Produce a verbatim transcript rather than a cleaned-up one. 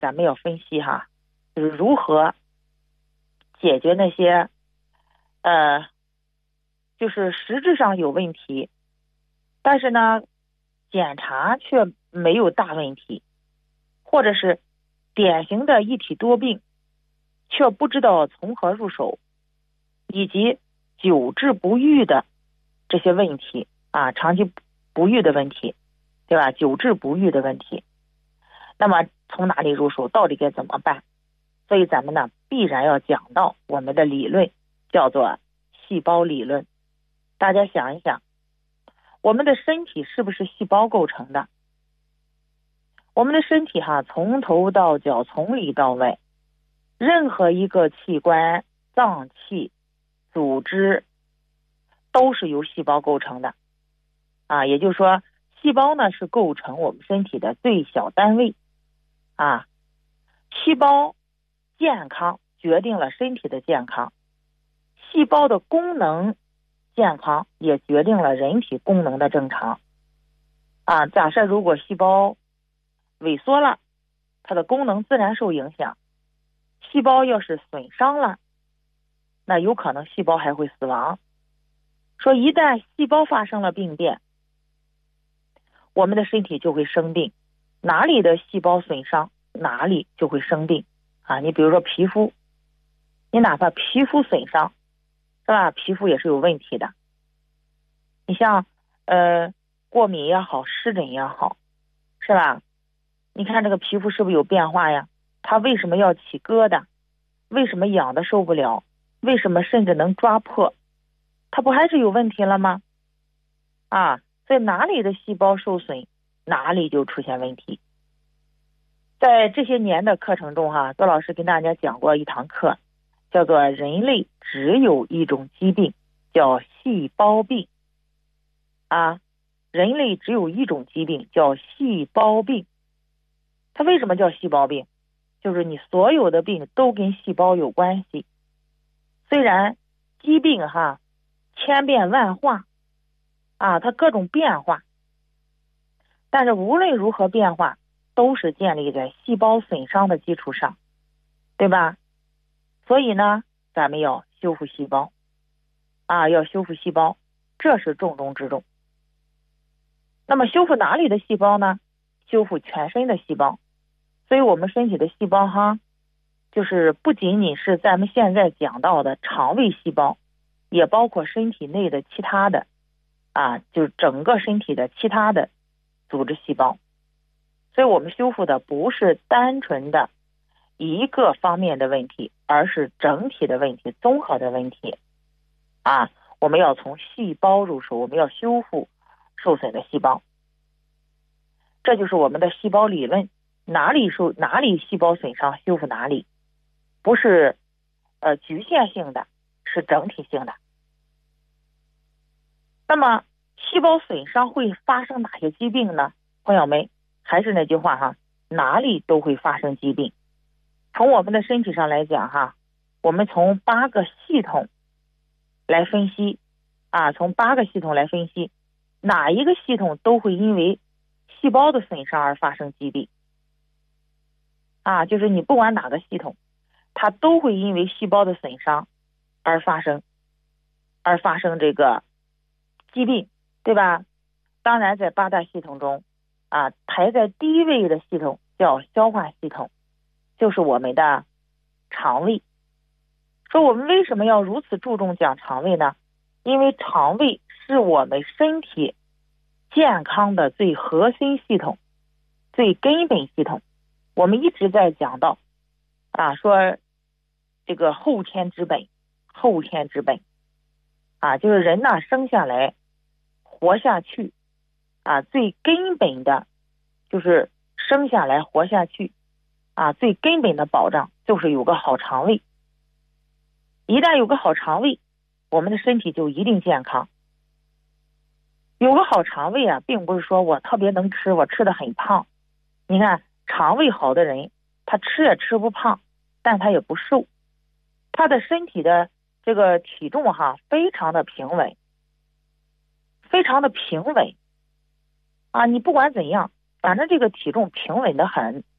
咱们要分析哈，就是如何解决那些呃，就是实质上有问题，但是呢，检查却没有大问题，或者是典型的一体多病，却不知道从何入手，以及久治不愈的这些问题啊，长期不愈的问题，对吧？久治不愈的问题，那么从哪里入手？到底该怎么办？所以咱们呢，必然要讲到我们的理论，叫做细胞理论。大家想一想，我们的身体是不是细胞构成的？我们的身体哈，从头到脚，从里到外，任何一个器官、脏器、组织都是由细胞构成的啊。也就是说，细胞呢是构成我们身体的最小单位啊。细胞健康决定了身体的健康，细胞的功能健康也决定了人体功能的正常啊。假设如果细胞萎缩了，它的功能自然受影响。细胞要是损伤了，那有可能细胞还会死亡。说一旦细胞发生了病变，我们的身体就会生病，哪里的细胞损伤，哪里就会生病啊。你比如说皮肤，你哪怕皮肤损伤，是吧？皮肤也是有问题的。你像呃过敏也好，湿疹也好，是吧？你看这个皮肤是不是有变化呀？它为什么要起疙瘩？为什么痒的受不了？为什么甚至能抓破？它不还是有问题了吗？啊，在哪里的细胞受损，哪里就出现问题。在这些年的课程中哈，周老师跟大家讲过一堂课，叫做人类只有一种疾病，叫细胞病啊。人类只有一种疾病，叫细胞病。它为什么叫细胞病？就是你所有的病都跟细胞有关系。虽然疾病哈千变万化啊，它各种变化，但是无论如何变化，都是建立在细胞损伤的基础上，对吧？所以呢，咱们要修复细胞啊，要修复细胞，这是重中之重。那么修复哪里的细胞呢？修复全身的细胞。所以我们身体的细胞哈，就是不仅仅是咱们现在讲到的肠胃细胞，也包括身体内的其他的啊，就是整个身体的其他的组织细胞。所以我们修复的不是单纯的一个方面的问题，而是整体的问题，综合的问题啊。我们要从细胞入手，我们要修复受损的细胞，这就是我们的细胞理论。哪里受哪里细胞损伤，修复哪里，不是呃局限性的，是整体性的。那么细胞损伤会发生哪些疾病呢？朋友们，还是那句话哈，哪里都会发生疾病。从我们的身体上来讲哈，我们从八个系统来分析啊，从八个系统来分析，哪一个系统都会因为细胞的损伤而发生疾病啊，就是你不管哪个系统，它都会因为细胞的损伤而发生而发生这个疾病，对吧？当然在八大系统中啊，排在第一位的系统叫消化系统，就是我们的肠胃。说我们为什么要如此注重讲肠胃呢？因为肠胃是我们身体健康的最核心系统，最根本系统。我们一直在讲到啊，说这个后天之本，后天之本啊，就是人呢生下来活下去啊，最根本的就是生下来活下去啊，最根本的保障就是有个好肠胃。一旦有个好肠胃，我们的身体就一定健康。有个好肠胃啊，并不是说我特别能吃，我吃的很胖。你看肠胃好的人，他吃也吃不胖，但他也不瘦，他的身体的这个体重哈非常的平稳，非常的平稳啊！你不管怎样，反正这个体重平稳的很